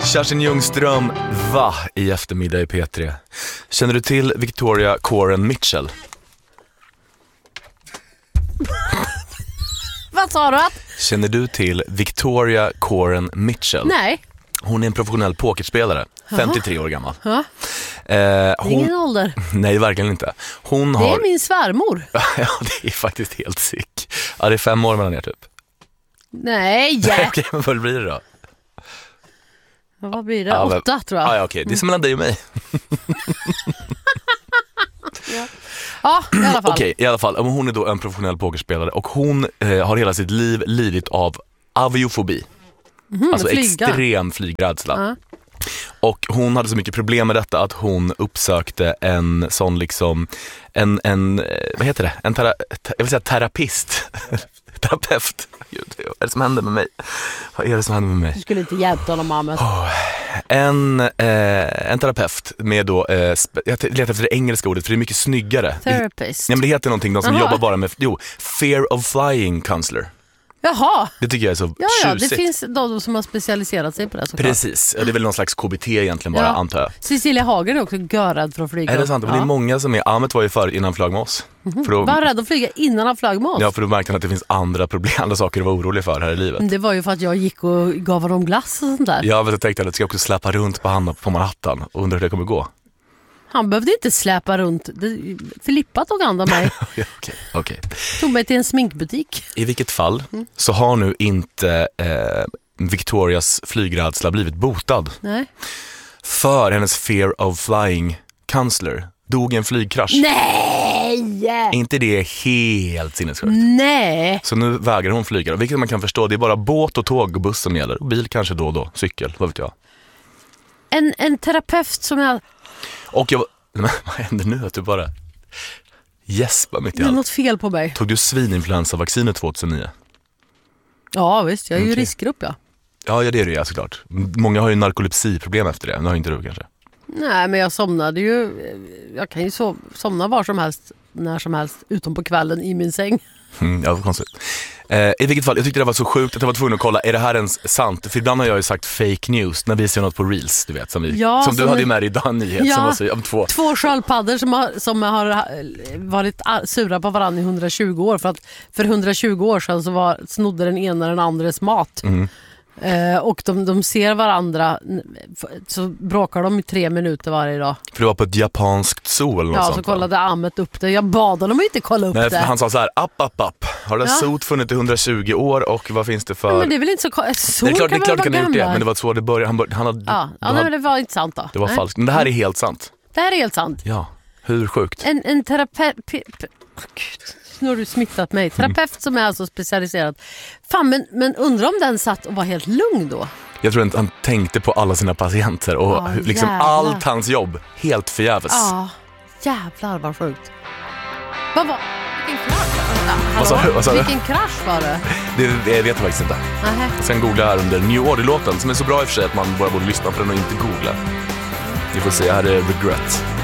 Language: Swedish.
Kerstin Ljungström, va i eftermiddag i P3. Känner du till Victoria Coren Mitchell? Vad sa du att? Känner du till Victoria Coren Mitchell? Nej. Hon är en professionell pokerspelare, 53 år gammal. Ja. Ingen ålder. Nej, verkligen inte. Hon Det är min svärmor. Ja, det är faktiskt helt sick. Ja, det är 5 år mellan er typ. Nej. Okej, men vad blir det då? Vad blir det? 8 tror jag. Ja, okej. Det är som mellan dig och mig. Ja, i alla fall. Okej, i alla fall. Hon är då en professionell pokerspelare och hon har hela sitt liv lidit av aviofobi. Alltså extrem flygrädsla. Och hon hade så mycket problem med detta att hon uppsökte en sån liksom vad heter det? Jag vill säga terapist. Terapeut. Gud, vad är det som händer med mig? Vad är det som händer med mig? Du skulle inte hjälpa honom, Ahmed. En terapeut med då jag letar efter det engelska ordet för det är mycket snyggare. Therapist. Nej, men det heter någonting, de som jobbar bara med fear of flying counselor. Jaha. Det tycker jag är så Ja, tjusigt. det finns de som har specialiserat sig på det såklart. Precis, det är väl någon slags KBT egentligen bara, antar jag. Cecilia Hagen är också görad för att flyga. Är det sant? Ja. Det är många som är, Ahmed var ju förr innan han flög med oss. För då, var han rädd att flyga innan han flög med oss? Ja, för då märkte han att det finns andra saker att vara orolig för här i livet. Det var ju för att jag gick och gav honom glass och sånt där. Ja, men jag tänkte att jag ska också släppa runt på handen på Manhattan och undrar hur det kommer gå. Han behövde inte släpa runt. Filippa tog hand om mig. Okej. Tog mig till en sminkbutik. I vilket fall så har nu inte Victorias flygrädsla blivit botad. Nej. För hennes fear of flying counselor dog i en flygkrasch. Nej! Inte det helt sinnessjukt? Nej. Så nu vägrar hon flyga. Vilket man kan förstå, det är bara båt och tåg och buss som gäller. Och bil kanske då och då, cykel, vad vet jag. En terapeut som jag... Och men vad händer nu att du bara gäspar mitt i Det är allt? något fel på mig. Tog du svininfluensavaccinet 2009? Ja visst, jag är ju riskgrupp ja. Ja, det är det såklart. Många har ju narkolepsiproblem efter det. Nu har inte du kanske. Nej, men jag somnade ju. Jag kan ju somna var som helst, när som helst, utom på kvällen i min säng. Ja, vad konstigt. I vilket fall, jag tyckte det var så sjukt att jag var tvungen att kolla, är det här ens sant? För ibland har jag ju sagt fake news när vi ser något på Reels, du vet, som du hade ju med i Dan nyhet, som var så, om två sköldpaddor som har varit sura på varandra i 120 år för 120 år sedan så snodde den ena den andres mat. Och de ser varandra, så bråkar de i 3 minuter varje dag. För det var på ett japanskt zoo eller något sånt. Så kollade Ahmed upp det. Jag bad honom inte kolla upp det. Han sa så här, app. Har det zoo funnits i 120 år och vad finns det för... Men det är väl inte så... Det är klart han har gjort det, men det var så det började. Men det var inte sant då. Det var falskt, men det här är helt sant. Det här är helt sant. Ja, hur sjukt? En terapeut... Nu har du smittat mig. Terapeut som är alltså specialiserad. Fan, men undrar om den satt och var helt lugn då? Jag tror att han tänkte på alla sina patienter och liksom allt hans jobb helt förgäves. Ja, jävlar vad sjukt. Vilken krasch? Vad sa du? Vilken krasch var det? Det vet jag faktiskt inte. Sen googla här under New Order-låten som är så bra i och för sig att man bara borde lyssna på den och inte googla. Vi får se, här är Regret.